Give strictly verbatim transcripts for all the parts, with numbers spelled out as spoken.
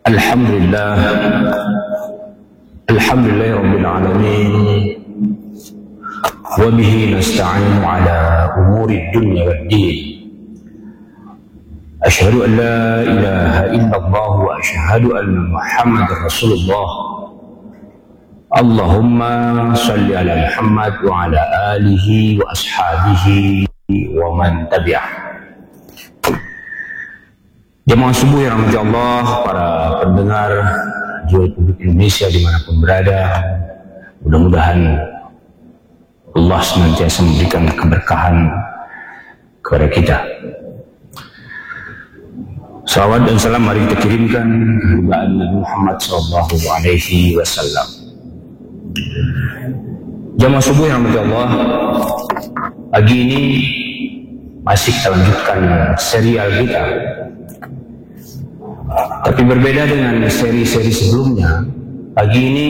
Alhamdulillah, Alhamdulillah Rabbil Alamin, wa bihi nasta'inu ala umuri dunya wad din. Asyhadu an la ilaha illallah wa asyhadu anna Muhammadar Rasulullah. Allahumma salli ala Muhammad wa ala alihi wa ashabihi wa man tabi'ah. Jemaah subuh yang rahmati Allah, para pendengar Radio Republik Indonesia dimanapun berada, mudah-mudahan Allah senantiasa memberikan keberkahan kepada kita. Salawat dan salam mari kita kirimkan kepada Nabi Muhammad Sallallahu Alaihi Wasallam. Jemaah subuh yang rahmati Allah, pagi ini masih kita lanjutkan serial kita. Tapi berbeda dengan seri-seri sebelumnya, pagi ini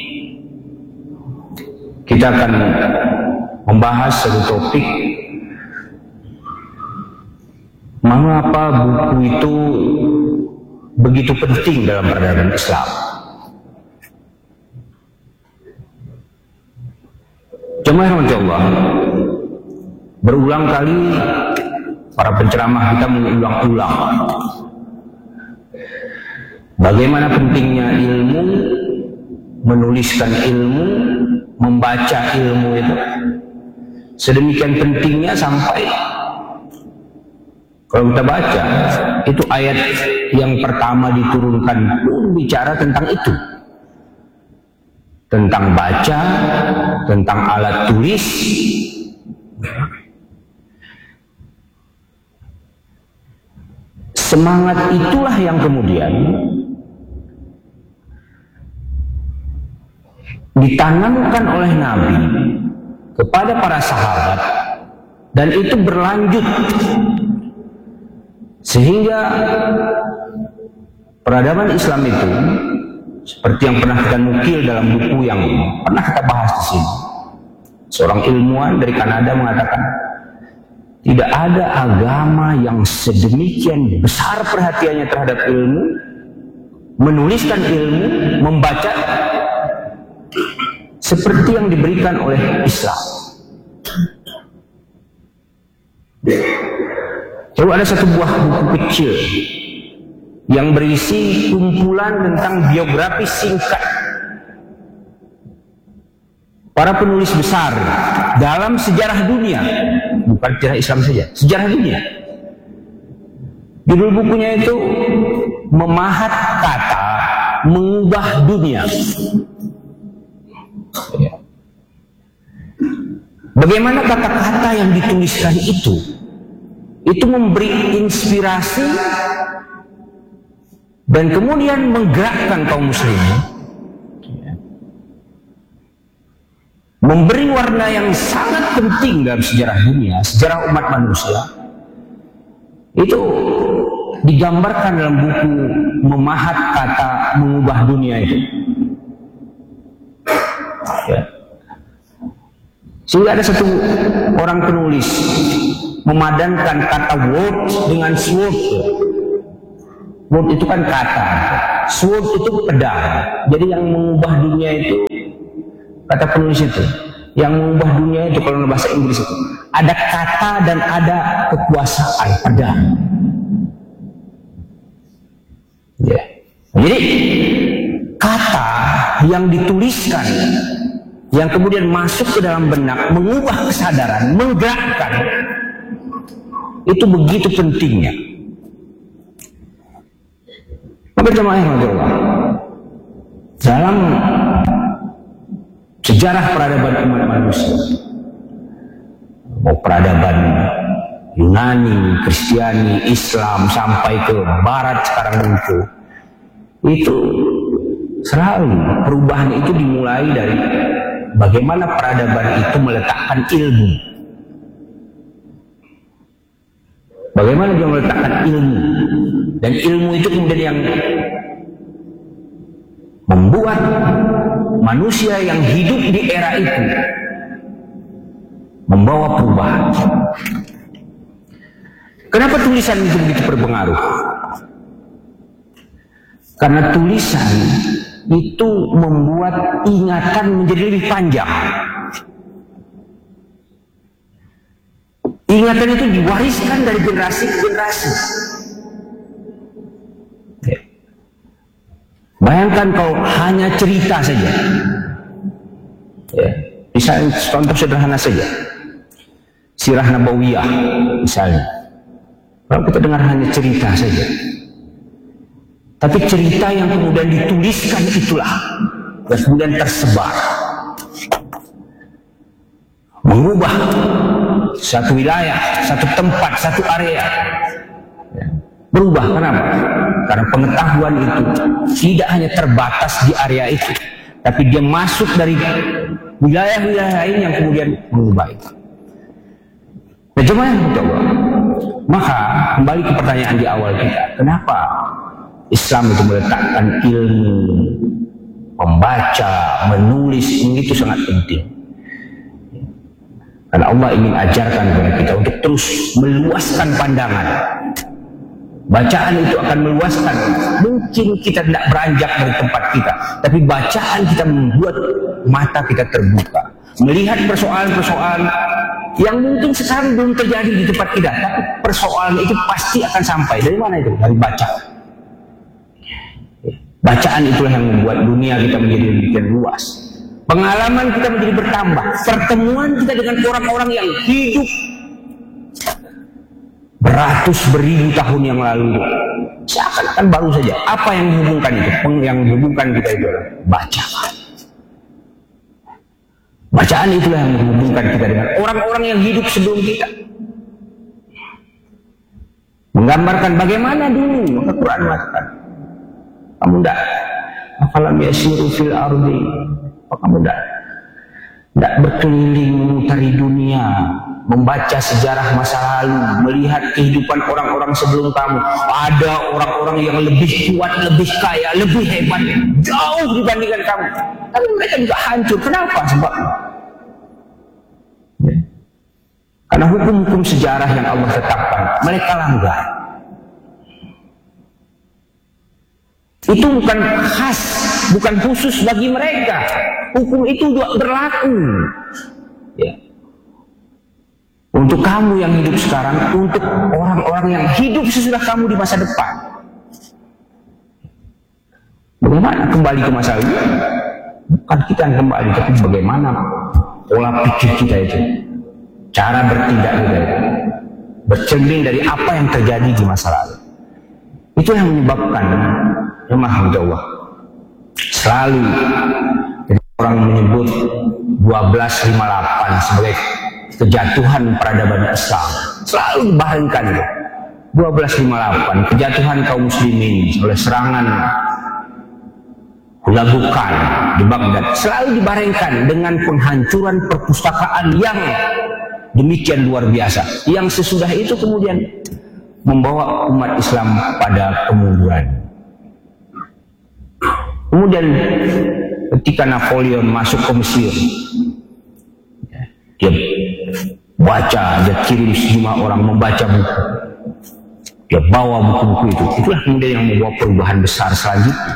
kita akan membahas satu topik, mengapa buku itu begitu penting dalam peradaban Islam. Jemaah rahmati Allah, berulang kali para penceramah kita mengulang-ulang bagaimana pentingnya ilmu, menuliskan ilmu, membaca ilmu itu. Sedemikian pentingnya sampai kalau kita baca, itu ayat yang pertama diturunkan pun bicara tentang itu. Tentang baca, tentang alat tulis. Semangat itulah yang kemudian ditanamkan oleh Nabi kepada para sahabat, dan itu berlanjut sehingga peradaban Islam itu seperti yang pernah kita nukil dalam buku yang pernah kita bahas di sini. Seorang ilmuwan dari Kanada mengatakan, tidak ada agama yang sedemikian besar perhatiannya terhadap ilmu, menuliskan ilmu, membaca, seperti yang diberikan oleh Islam. Lalu ada satu buah buku kecil yang berisi kumpulan tentang biografi singkat para penulis besar dalam sejarah dunia, bukan sejarah Islam saja, sejarah dunia. Judul bukunya itu Memahat Kata, Mengubah Dunia. Bagaimana kata-kata yang dituliskan itu itu memberi inspirasi dan kemudian menggerakkan kaum muslimin, memberi warna yang sangat penting dalam sejarah dunia, sejarah umat manusia. Itu digambarkan dalam buku Memahat Kata, Mengubah Dunia itu. Ya. Sehingga ada satu orang penulis memadankan kata word dengan sword. Word itu kan kata, sword itu pedang. Jadi yang mengubah dunia itu, kata penulis itu, yang mengubah dunia itu kalau bahasa Inggris itu, ada kata dan ada kekuasaan, pedang. Ya. Jadi kata yang dituliskan, yang kemudian masuk ke dalam benak, mengubah kesadaran, menggerakkan, itu begitu pentingnya. Maka jemaah yang Allah, dalam sejarah peradaban umat manusia, mau peradaban Yunani, Kristiani, Islam sampai ke Barat sekarang muncul, itu selalu perubahan itu dimulai dari bagaimana peradaban itu meletakkan ilmu. Bagaimana dia meletakkan ilmu, dan ilmu itu kemudian yang membuat manusia yang hidup di era itu membawa perubahan. Kenapa tulisan itu begitu berpengaruh? Karena tulisan itu membuat ingatan menjadi lebih panjang. Ingatan itu diwariskan dari generasi ke generasi. Bayangkan kalau hanya cerita saja. Ya. Misalnya contoh sederhana saja. Sirah Nabawiyah misalnya. Kalau kita dengar hanya cerita saja. Tapi cerita yang kemudian dituliskan itulah yang kemudian tersebar. Mengubah satu wilayah, satu tempat, satu area. Berubah, kenapa? Karena pengetahuan itu tidak hanya terbatas di area itu, tapi dia masuk dari wilayah-wilayah lain yang kemudian mengubah itu. Nah, jemaah yang Allah. Maka kembali ke pertanyaan di awal kita, kenapa Islam itu meletakkan ilmu, membaca, menulis, ini itu sangat penting. Karena Allah ingin ajarkan kepada kita untuk terus meluaskan pandangan. Bacaan itu akan meluaskan. Mungkin kita tidak beranjak dari tempat kita, tapi bacaan kita membuat mata kita terbuka, melihat persoalan-persoalan yang mungkin sekarang belum terjadi di tempat kita, tapi persoalan itu pasti akan sampai. Dari mana itu? Dari bacaan. Bacaan itulah yang membuat dunia kita menjadi lebih luas. Pengalaman kita menjadi bertambah. Pertemuan kita dengan orang-orang yang hidup beratus beribu tahun yang lalu, seakan-akan baru saja. Apa yang menghubungkan itu? Yang menghubungkan kita itu adalah bacaan. Bacaan itulah yang menghubungkan kita dengan orang-orang yang hidup sebelum kita. Menggambarkan bagaimana dulu. Maka Quran mengatakan, kamu tidak afalam yasiru fil ardi, kamu tidak tidak berkeliling memutari dunia, membaca sejarah masa lalu, melihat kehidupan orang-orang sebelum kamu. Ada orang-orang yang lebih kuat, lebih kaya, lebih hebat, jauh dibandingkan kamu. Tapi mereka juga hancur. Kenapa? Sebab ya. Karena hukum-hukum sejarah yang Allah tetapkan, mereka langgar. Itu bukan khas, bukan khusus bagi mereka. Hukum itu juga berlaku. Ya. Untuk kamu yang hidup sekarang, untuk orang-orang yang hidup sesudah kamu di masa depan. Bagaimana kembali ke masa lalu? Bukan kita yang kembali, tapi bagaimana pola pikir kita itu, cara bertindak kita itu, bercermin dari apa yang terjadi di masa lalu. Itu yang menyebabkan jemaah Allah selalu orang menyebut dua belas lima puluh delapan sebagai kejatuhan peradaban Islam. Selalu dibarengkan itu. dua belas lima puluh delapan kejatuhan kaum muslimin oleh serangan Hulagukan di Baghdad. Selalu dibarengkan dengan penghancuran perpustakaan yang demikian luar biasa. Yang sesudah itu kemudian membawa umat Islam pada kemunduran. Kemudian ketika Napoleon masuk ke Mesir, dia baca, dia kirim sejumlah orang membaca buku, dia bawa buku-buku itu. Itulah kemudian yang membawa perubahan besar selanjutnya.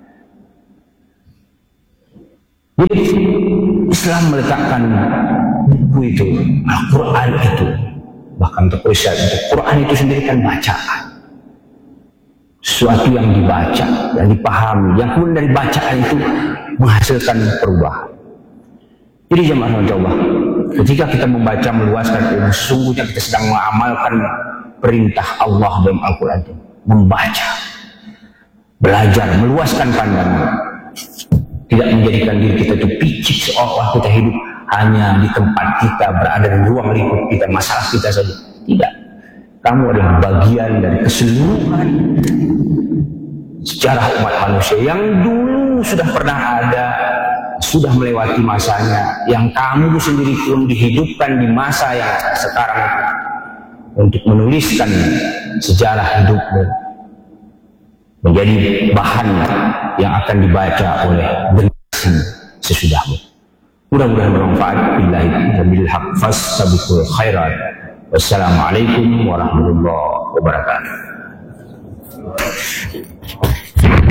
Jadi Islam meletakkan buku itu, Al-Quran itu, bahkan tertulis Al-Quran itu sendiri kan bacaan. Sesuatu yang dibaca, yang dipahami, yang kemudian dari bacaan itu menghasilkan perubahan. Jadi jemaah Allah, ketika kita membaca, meluaskan ilmu, sesungguhnya kita sedang mengamalkan perintah Allah dalam Al-Quran itu. Membaca, belajar, meluaskan pandangan. Tidak menjadikan diri kita itu picik seolah kita hidup hanya di tempat kita, berada di ruang lingkup kita, masalah kita saja. Tidak. Kamu adalah bagian dari keseluruhan sejarah umat manusia yang dulu sudah pernah ada, sudah melewati masanya, yang kamu sendiri pun dihidupkan di masa yang sekarang untuk menuliskan sejarah hidupmu menjadi bahan yang akan dibaca oleh generasi sesudahmu. Mudah-mudahan bermanfaat. Billahi wabil haq fastabiqul khairat. Wassalamualaikum warahmatullahi wabarakatuh.